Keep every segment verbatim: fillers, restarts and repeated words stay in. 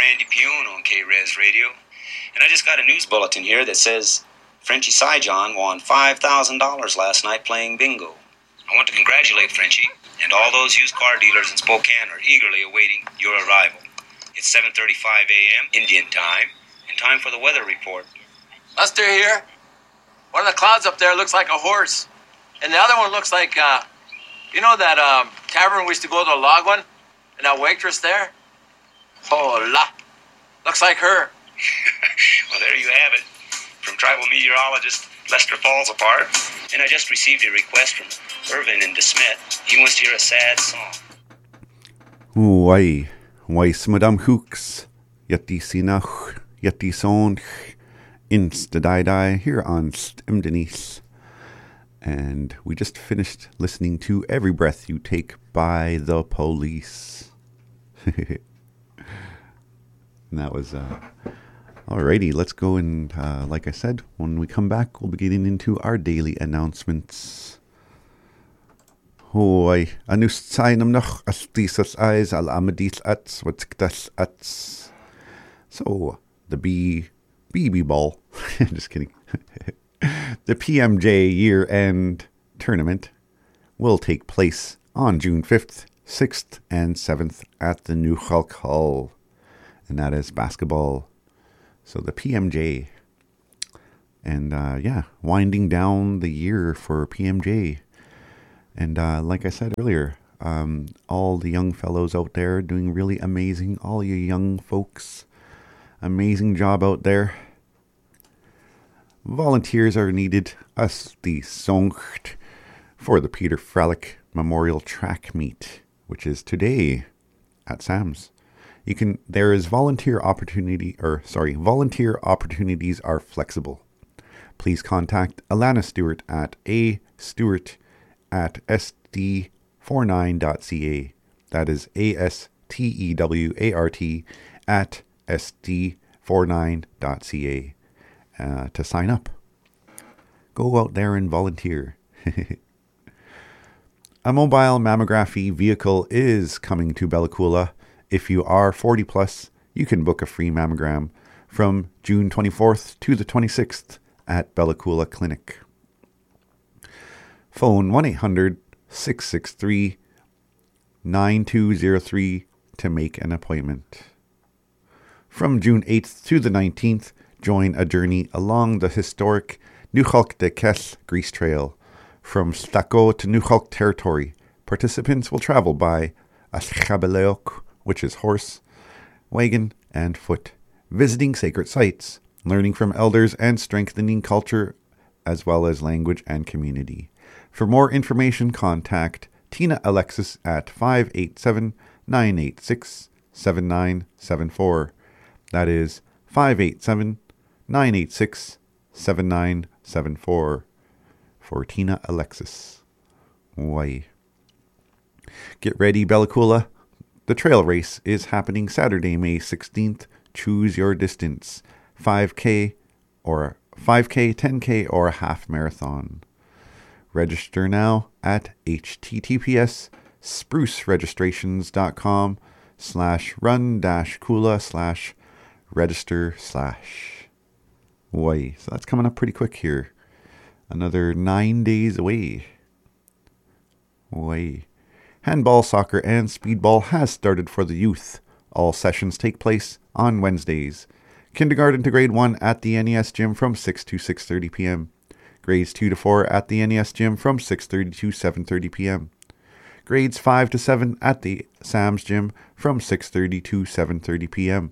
Randy Pune on K-Res Radio, and I just got a news bulletin here that says Frenchie Syjon won five thousand dollars last night playing bingo. I want to congratulate Frenchie, and all those used car dealers in Spokane are eagerly awaiting your arrival. It's seven thirty-five a.m. Indian time, and time for the weather report. Lester here. One of the clouds up there looks like a horse, and the other one looks like, uh, you know that um, tavern we used to go to, a log one, and that waitress there? Hola. Looks like her. Well, there you have it. From tribal meteorologist Lester Falls apart. And I just received a request from Irvin in DeSmet. He wants to hear a sad song. Why? Why Madame Hooks? Yeti Sinach, Yeti Sonch, Insta Die Die here on Stim Denise. And we just finished listening to Every Breath You Take by The Police. And that was, uh, alrighty, let's go and, uh, like I said, when we come back, we'll be getting into our daily announcements. Hoi, anus zainam noch as dieses eyes al amadis ats, what's das ats. So, the B, B B ball, just kidding. The P M J year-end tournament will take place on June fifth, sixth, and seventh at the New Hulk Hall. And that is basketball. So the P M J. And uh, yeah, winding down the year for P M J. And uh, like I said earlier, um, all the young fellows out there doing really amazing. All you young folks, amazing job out there. Volunteers are needed as the Songt for the Peter Fralick Memorial Track Meet, which is today at Sam's. You can. There is volunteer opportunity, or sorry, volunteer opportunities are flexible. Please contact Alana Stewart at a stewart at s d forty-nine dot c a. That is A S T E W A R T at s d forty-nine dot c a uh, to sign up. Go out there and volunteer. A mobile mammography vehicle is coming to Bella Coola. If you are forty plus, you can book a free mammogram from June twenty-fourth to the twenty-sixth at Bella Coola Clinic. Phone one eight hundred, six six three, nine two zero three to make an appointment. From June eighth to the nineteenth, join a journey along the historic Nuchalk de Kes Grease Trail. From Stako to Nuchalk territory, participants will travel by Aschabeleok, which is horse, wagon, and foot, visiting sacred sites, learning from elders, and strengthening culture as well as language and community. For more information, contact Tina Alexis at five eight seven, nine eight six, seven nine seven four. That is five eight seven, nine eight six, seven nine seven four for Tina Alexis. Why? Get ready, Bella Coola. The trail race is happening Saturday, May sixteenth. Choose your distance, five K or five K, ten K, or a half marathon. Register now at https spruceregistrations.com slash run dash coola slash register slash. Way. So that's coming up pretty quick here. Another nine days away. Way. Handball, soccer, and speedball has started for the youth. All sessions take place on Wednesdays. Kindergarten to grade one at the N E S gym from six to six thirty p.m. Grades two to four at the N E S gym from six thirty to seven thirty p.m. Grades five to seven at the Sam's gym from six thirty to seven thirty p.m.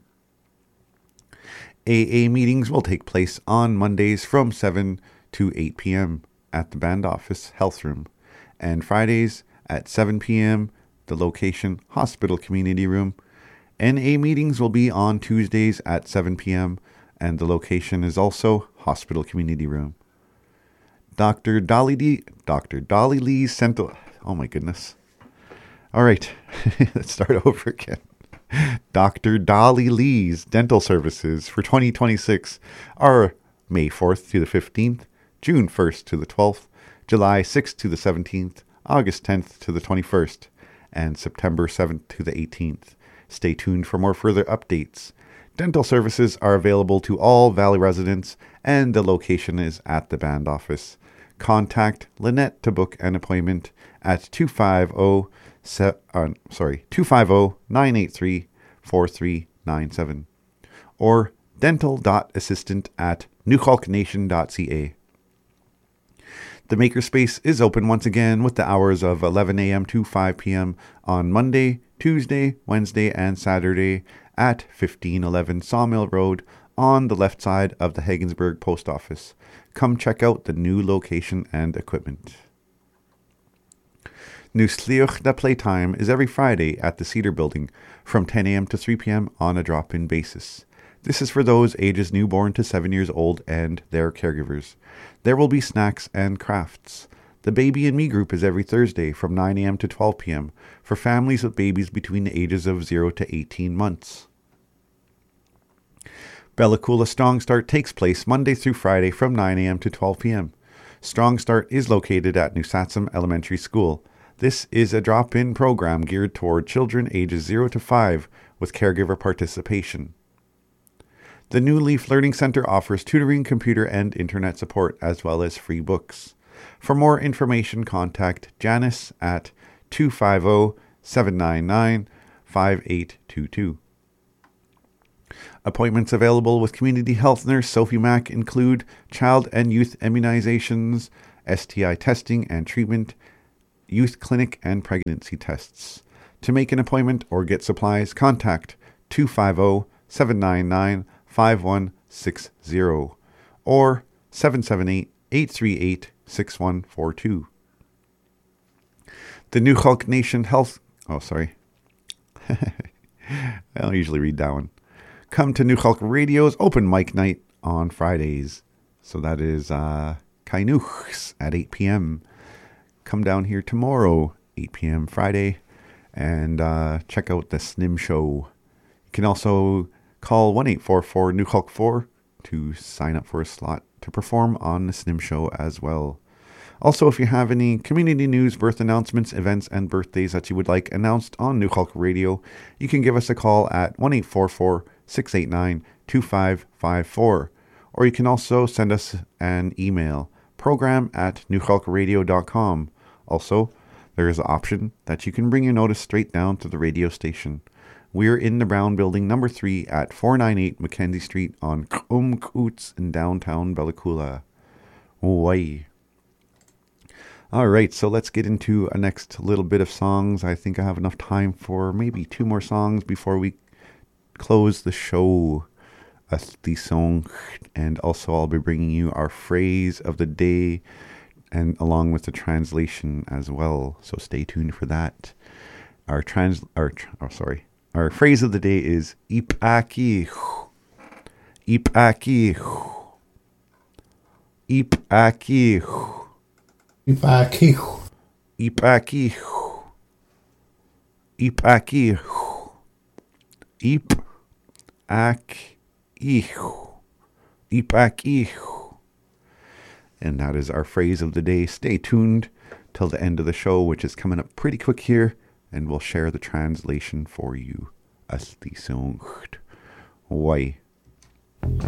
A A meetings will take place on Mondays from seven to eight p.m. at the band office health room, and Fridays at seven p.m., the location hospital community room. N A meetings will be on Tuesdays at seven p.m., and the location is also hospital community room. Doctor Dolly D, Doctor Dolly Lee's Central. Oh my goodness. All right, let's start over again. Doctor Dolly Lee's dental services for twenty twenty-six are May fourth to the fifteenth, June first to the twelfth, July sixth to the seventeenth, August tenth to the twenty-first, and September seventh to the eighteenth. Stay tuned for more further updates. Dental services are available to all Valley residents, and the location is at the band office. Contact Lynette to book an appointment at two five zero, uh, sorry, two five zero, nine eight three, four three nine seven or dental.assistant at newhalknation dot c a. The Makerspace is open once again with the hours of eleven a.m. to five p.m. on Monday, Tuesday, Wednesday, and Saturday at fifteen eleven Sawmill Road on the left side of the Haggensburg Post Office. Come check out the new location and equipment. Nusliuch da Playtime is every Friday at the Cedar Building from ten a.m. to three p.m. on a drop-in basis. This is for those ages newborn to seven years old and their caregivers. There will be snacks and crafts. The Baby and Me group is every Thursday from nine a.m. to twelve p.m. for families with babies between the ages of zero to eighteen months. Bella Coola Strong Start takes place Monday through Friday from nine a.m. to twelve p.m. Strong Start is located at New Satsum Elementary School. This is a drop-in program geared toward children ages zero to five with caregiver participation. The New Leaf Learning Center offers tutoring, computer, and internet support, as well as free books. For more information, contact Janice at two five zero, seven nine nine, five eight two two. Appointments available with Community Health Nurse Sophie Mack include child and youth immunizations, S T I testing and treatment, youth clinic, and pregnancy tests. To make an appointment or get supplies, contact two five zero, seven nine nine, five one six zero or seven seven eight, eight three eight, six one four two. The New Hulk Nation Health... Oh, sorry. I don't usually read that one. Come to New Hulk Radio's open mic night on Fridays. So that is uh, Kainuchs at eight p.m. Come down here tomorrow, eight p.m. Friday, and uh, check out the S N M show. You can also call one eight four four New Hulk four to sign up for a slot to perform on the S N M show as well. Also, if you have any community news, birth announcements, events, and birthdays that you would like announced on New Hulk Radio, you can give us a call at one eight four four, six eight nine, two five five four. Or you can also send us an email, program at new hulk radio dot com. Also, there is an option that you can bring your notice straight down to the radio station. We're in the Brown Building, number three, at four ninety-eight Mackenzie Street on Kumkoots in downtown Bella Coola. Hawaii. All right, so let's get into a next little bit of songs. I think I have enough time for maybe two more songs before we close the show. The song, and also I'll be bringing you our phrase of the day, and along with the translation as well. So stay tuned for that. Our trans, our oh sorry, our phrase of the day is ipaki, ipaki, ipaki, ipaki, ipaki, ipaki, ipaki. Ihu, ipak ihu. And that is our phrase of the day. Stay tuned till the end of the show, which is coming up pretty quick here, and we'll share the translation for you. Asti songt. Why?